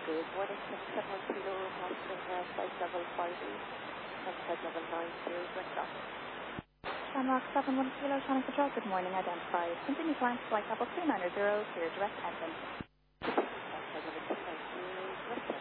is 18671 kilo, passing flight level 5 and flight level 90, direct up. Shamrock 71 kilo, Channel Control, good morning, identified. Continue flying flight level 290, clear direct entrance. Flight level